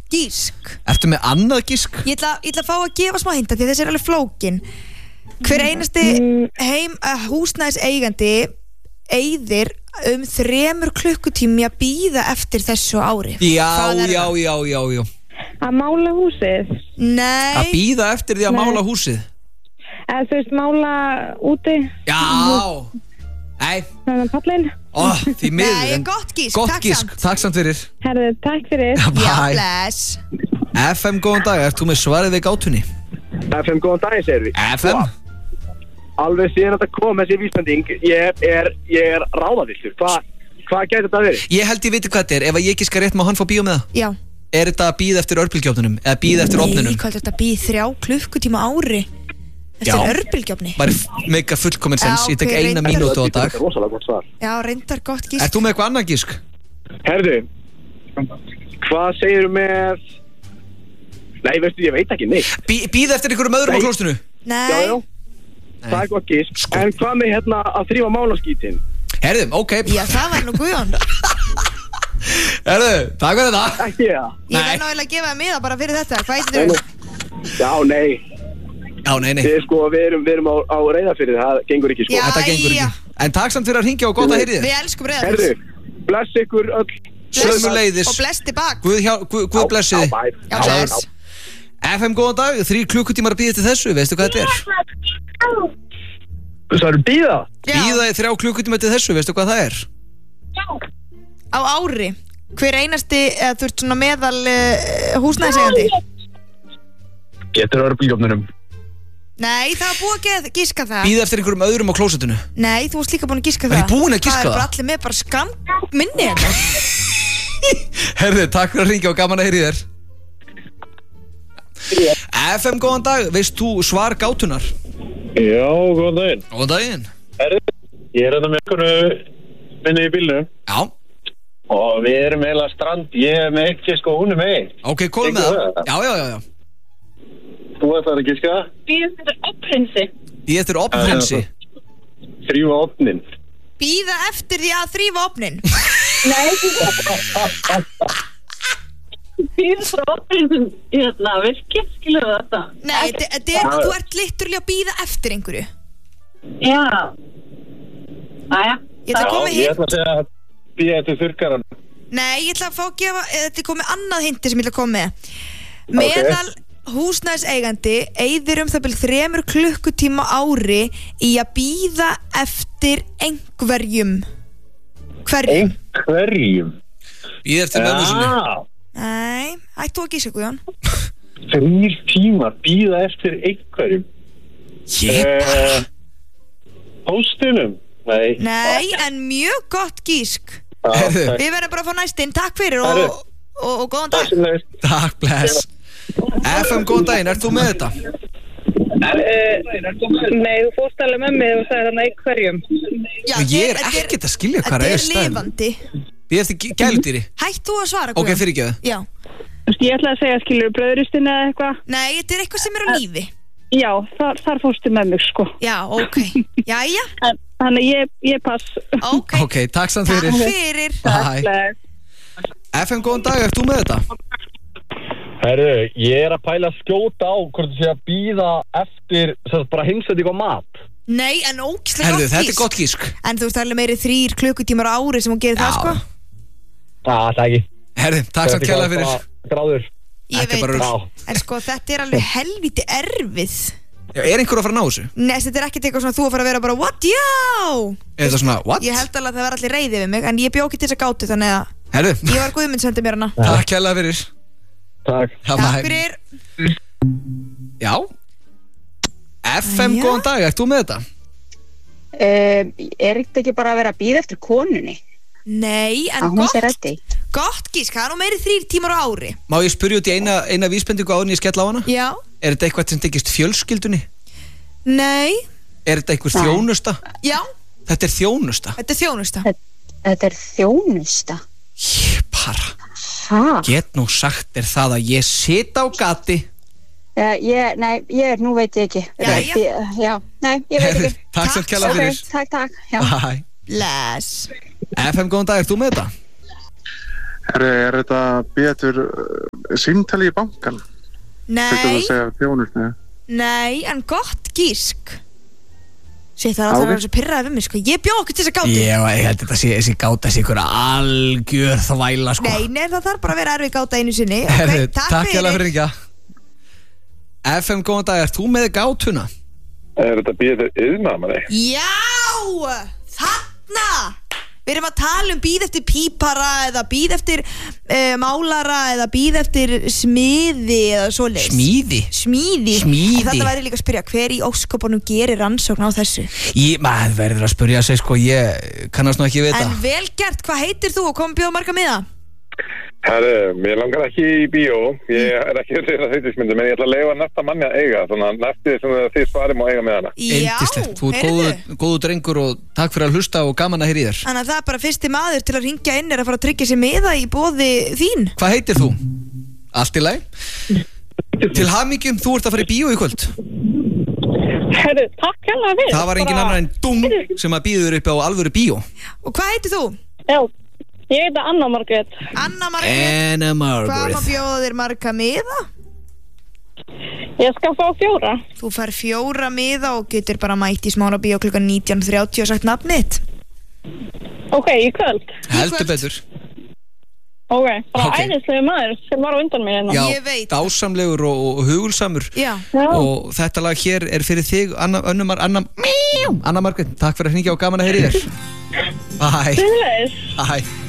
gísk. Ertu með annað gísk? Ég ætla að fá að gefa smá hinta því þessi alveg flókin. Hver einasti húsnæðiseigandi eyðir 3 klukkutími að bíða eftir þessu ári. Já. Að mála húsið? Nei. Að bíða eftir því að mála húsið? Eða þú veist, mála úti? Já. Nei. Þannig að pallin? Því miður. Nei, gott gísk. Gott gísk, takk samt fyrir. Herðu, takk fyrir. Já, bless. FM, góðan dag, ert þú með svarið við gátunni? FM, góðan dag, segir við. FM? Alveg síðan þetta kom þessi vísbending, ég er ráðavillur. Hvað gæti þetta verið? Ég held ég viti hvað þetta er, ef að ég gíska rétt má hann fá bíó með það? Já. Er þetta að bíða eftir örbylgjófnunum, eða bíða eftir ofninum? Nei, hvað er þetta að bíða 3 klukkutíma ári? Eftir örbylgjófni? Bara mega fullkomin sens, ég tek 1 mínútu á dag. Þetta er rosalega gott svar. Já, reyndar gott gísk. Ert þú með eitthvað annað gísk? Herðu, hvað segirðu með... Nei, veistu, ég veit ekki, nei. Bíða eftir einhverjum öðrum á klóstinu? Nei. Já, það er gott gísk. En hvað með hérna að þrífa málaskítinn? Herðu, ok. Já, það var nú Guðjón. Herðu, takk fyrir það. Ekki það. Ég verð náttúrulega að gefa það miða bara fyrir þetta. Hvað heitir þú? Já, nei. Við erum á Reyðarfirði, það gengur ekki, sko. Já, þetta gengur ekki. En takk samt fyrir að hringja og gott að heyri þér. Við elskum Reyðarfjörð. Herðu, bless ykkur öll. Sömuleiðis. Og bless tilbaka. Guð blessi þig. Já, bless. FM, góðan dag, 3 klukkutímar að bíða eftir þessu, veistu hvað þetta er? Það eru bíða? Bíða í 3 klukkutímar eftir þessu, veistu hvað það er? Á ári. Hver einasti, eða þú ert svona meðal húsnæðiseigandi? Getur örbylgjófnunum. Nei, það var búið að gíska það. Bíða eftir einhverjum öðrum á klósettinu? Nei, þú varst líka búin að gíska það. Var ég búin að gíska það? Það er bara allir með bara skam minni hérna. Herðu, takk fyrir að ringja og gaman að heyri þér. FM, góðan dag, veist þú svar gátunar? Já, góðan daginn. Góðan daginn. Herðu, ég er hérna með einhverju minni í bílnum. Já. Og við erum eiginlega strand, ég er með 1 fisk og hún er með 1. Ok, komum með það. Já. Þú ætlar að giska það? Bíða eftir opnprinsi. Bíða eftir opnprinsi. Þrífa opnin. Bíða eftir því að þrífa opnin. Nei. Bíða frá opnin, virkið, skilur þetta? Nei, þú ert liturlega að bíða eftir einhverju. Já. Æja. Ég ætla að koma ég ætla að segja að bíða eftir þurrkaran. Nei, ég ætla að fá að gefa, þetta er komið annað hindi sem ég ætla að koma með. Meðal húsnæðiseigandi eyðir það bil 3 klukkutíma á ári í að bíða eftir einhverjum. Hverjum? Einhverjum? Bíða eftir mömmu sinni. Nei, ættu að gíska, Guðjón. 3 tímar bíða eftir einhverjum. Hóstinum? Nei, en mjög gott gísk. Við verðum bara að fá næstinn. Takk fyrir og góðan dag. Takk, bless. FM, góðan daginn, ert þú með þetta? Nei, þú fórst alveg með mig og sagði þarna einhverjum. Ég er ekkert að skilja hvað er Þetta er lifandi. Bíða eftir gæludýri. Hætt þú að svara, Guðjón? Ok, fyrirgefðu. Já. Ég ætla að segja, skilur, brauðristin eða eitthvað. Nei, þetta er eitthvað sem er á lífi. Já, þar fórstu með mig, sko. Já, ok. Jæja. Þannig ég pass. Ok, takk samt fyrir. Takk fyrir. Bye. FM, góðan dag, ert þú með þetta? Herru, ég er að pæla að skjóta á hvort þú sé að bíða eftir bara heimsending á mat. Nei, en ógislega gott gísk. Þetta er gott gísk. En þú veist, það er meiri 3 klukkutímar á ári sem hún gerir það, sko. Það ekki. Herru, takk samt kærlega fyrir. Gráður. Ég veit það. En sko, þetta er alveg helviti erfið. Já, er einhver að fara að ná þessu? Nei, þetta er ekkert eitthvað svona þú að fara að vera bara what, já. Er þetta svona, what? Ég held alveg að það var allir reiði við mig, en ég bjó ekki til þess að gátu, þannig að Herru. Ég var Guðmund sendi mér hana. Takk kærlega fyrir. Takk. Takk fyrir. Já. FM, góðan dag, ert þú með þetta? Er þetta ekki bara að vera að bíða eftir konunni? Nei, en gott gísk, það er nú meiri 3 tímar á ári. Má ég spyrja út í eina vísbendingu áður en ég skella á hana? Já. Er þetta eitthvað sem tengist fjölskyldunni? Nei. Er þetta eitthvað þjónusta? Já. Þetta er þjónusta. Þetta er þjónusta. Þetta er þjónusta? Ég bara get nú sagt er það að ég sit á gati. Nú veit ég ekki. Já, nei, ég veit ekki. Takk svo kærlega fyrir. Takk. Bye. Bless. FM, góðan dag, ert þú með þetta? Er þetta betur símtali í bankan. Nei, þjónustu. nei, en gott gísk. Sér það alltaf að vera svo pirraði við mig, sko. Ég bjó okkur til þess að gáta. Ég held þetta sé, þessi gáta sé ykkur algjör þvæla, sko. Nei, það þarf bara að vera erfið gáta einu sinni. Herðu, takk hérlega fyrir ekki. FM, góðan dag, ert þú með gátuna? Þetta býðið yðnaðmanni? Já, þarna! Við erum að tala bíð eftir pípara eða bíð eftir málara eða bíð eftir smiði eða svoleiðis. Smíði. En þetta væri líka að spyrja, hver í óskopunum gerir rannsókn á þessu? Maður verður að spyrja sig, sko, ég kannast nú ekki við þetta. En vel gert, hvað heitir þú og kom bjóða marga miða? Herru, mér langar ekki í bíó, ég ekki að segja þauðismyndum, en ég ætla að leifa næsta manni að eiga, þannig að næsti sem þið svarum og eiga með hana. Yndislegt, þú ert góðu drengur og takk fyrir að hlusta og gaman að heyra í þér. Þannig að það er bara fyrsti maður til að ringja inn að fara að tryggja sér miða í boði þín. Hvað heitir þú? Allt í lagi? Til hamingjum, þú ert að fara í bíó í kvöld. Herru, takk hérlega fyrir. Það var engin annar en Dung sem að býður upp á alvöru bíó. Og hvað heitir þú? Já. Ég heiti Anna Margrét. Anna Margrét. Hvað má bjóða þér marga miða? Ég skal fá 4. Þú fær 4 miða og getur bara mætt í Smára bíó klukkan 19:30 og sagt nafnið. Ok, í kvöld. Heldur betur. Ok, bara æðislegu maður sem var á undan mér hérna. Já, dásamlegur og hugulsamur. Já. Og þetta lag hér er fyrir þig, Anna Margrét. Takk fyrir að hringja og gaman að heyra í þér. Bye. Sömuleiðis. Bye.